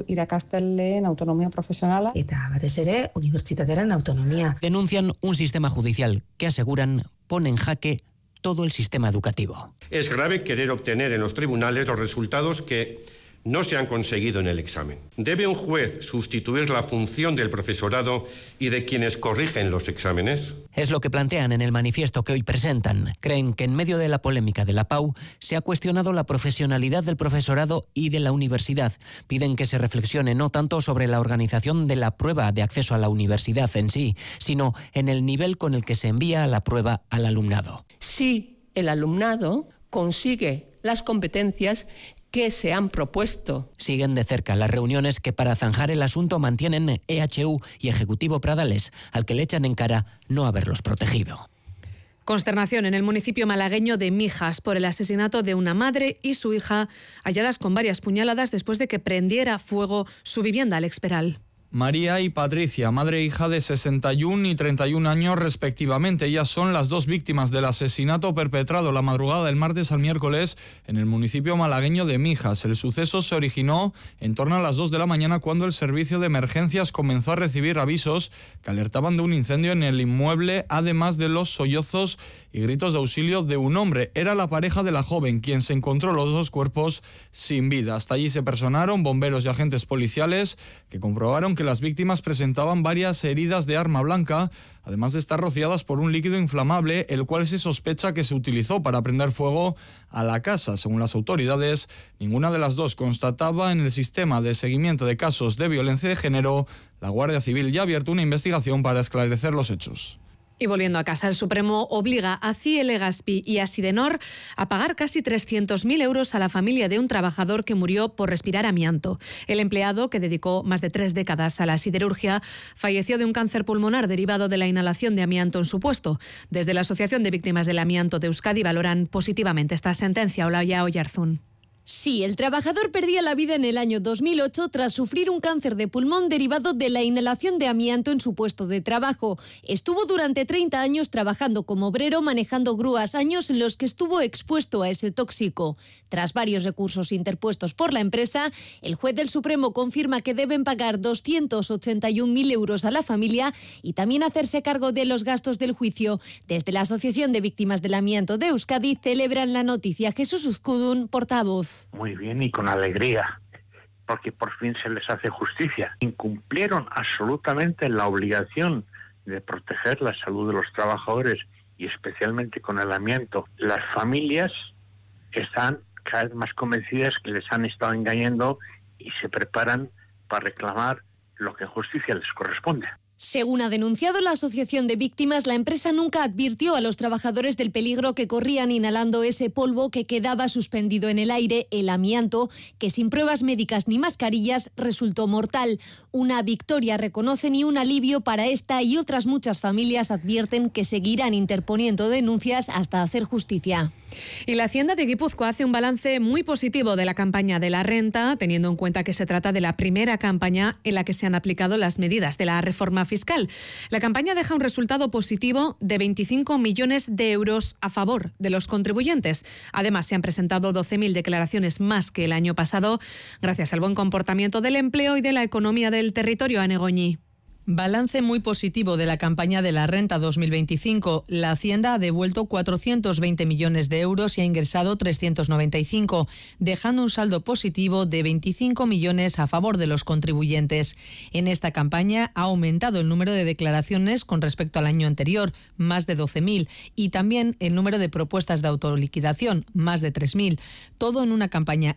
irakasleen autonomia profesionala. Eta batez ere, unibertsitatearen autonomía. Denuncian un sistema judicial que aseguran pone en jaque todo el sistema educativo. Es grave querer obtener en los tribunales los resultados que no se han conseguido en el examen. ¿Debe un juez sustituir la función del profesorado y de quienes corrigen los exámenes? Es lo que plantean en el manifiesto que hoy presentan. Creen que en medio de la polémica de la PAU se ha cuestionado la profesionalidad del profesorado y de la universidad. Piden que se reflexione no tanto sobre la organización de la prueba de acceso a la universidad en sí, sino en el nivel con el que se envía la prueba al alumnado. Si el alumnado consigue las competencias que se han propuesto. Siguen de cerca las reuniones que para zanjar el asunto mantienen EHU y Ejecutivo Pradales, al que le echan en cara no haberlos protegido. Consternación en el municipio malagueño de Mijas por el asesinato de una madre y su hija halladas con varias puñaladas después de que prendiera fuego su vivienda, Alex Peral. María y Patricia, madre e hija de 61 y 31 años respectivamente. Ellas son las dos víctimas del asesinato perpetrado la madrugada del martes al miércoles en el municipio malagueño de Mijas. El suceso se originó en torno a las 2 de la mañana cuando el servicio de emergencias comenzó a recibir avisos que alertaban de un incendio en el inmueble, además de los sollozos y gritos de auxilio de un hombre. Era la pareja de la joven quien se encontró los dos cuerpos sin vida. Hasta allí se personaron bomberos y agentes policiales que comprobaron que las víctimas presentaban varias heridas de arma blanca, además de estar rociadas por un líquido inflamable, el cual se sospecha que se utilizó para prender fuego a la casa. Según las autoridades, ninguna de las dos constataba en el sistema de seguimiento de casos de violencia de género. La Guardia Civil ya ha abierto una investigación para esclarecer los hechos. Y volviendo a casa, el Supremo obliga a CIE Legazpi y a Sidenor a pagar casi 300.000 euros a la familia de un trabajador que murió por respirar amianto. El empleado, que dedicó más de 3 décadas a la siderurgia, falleció de un cáncer pulmonar derivado de la inhalación de amianto en su puesto. Desde la Asociación de Víctimas del Amianto de Euskadi valoran positivamente esta sentencia. Olaya Oyarzún. Sí, el trabajador perdía la vida en el año 2008 tras sufrir un cáncer de pulmón derivado de la inhalación de amianto en su puesto de trabajo. Estuvo durante 30 años trabajando como obrero, manejando grúas, años en los que estuvo expuesto a ese tóxico. Tras varios recursos interpuestos por la empresa, el juez del Supremo confirma que deben pagar 281.000 euros a la familia y también hacerse cargo de los gastos del juicio. Desde la Asociación de Víctimas del Amianto de Euskadi celebran la noticia. Jesús Uzkudun, portavoz. Muy bien y con alegría, porque por fin se les hace justicia. Incumplieron absolutamente la obligación de proteger la salud de los trabajadores y especialmente con el amianto. Las familias están cada vez más convencidas que les han estado engañando y se preparan para reclamar lo que en justicia les corresponde. Según ha denunciado la Asociación de Víctimas, la empresa nunca advirtió a los trabajadores del peligro que corrían inhalando ese polvo que quedaba suspendido en el aire, el amianto, que sin pruebas médicas ni mascarillas resultó mortal. Una victoria, reconocen, y un alivio para esta y otras muchas familias. Advierten que seguirán interponiendo denuncias hasta hacer justicia. Y la Hacienda de Guipúzcoa hace un balance muy positivo de la campaña de la renta, teniendo en cuenta que se trata de la primera campaña en la que se han aplicado las medidas de la reforma fiscal. La campaña deja un resultado positivo de 25 millones de euros a favor de los contribuyentes. Además, se han presentado 12.000 declaraciones más que el año pasado, gracias al buen comportamiento del empleo y de la economía del territorio. Ane Goñi. Balance muy positivo de la campaña de la renta 2025. La Hacienda ha devuelto 420 millones de euros y ha ingresado 395, dejando un saldo positivo de 25 millones a favor de los contribuyentes. En esta campaña ha aumentado el número de declaraciones con respecto al año anterior, más de 12.000, y también el número de propuestas de autoliquidación, más de 3.000. Todo en una campaña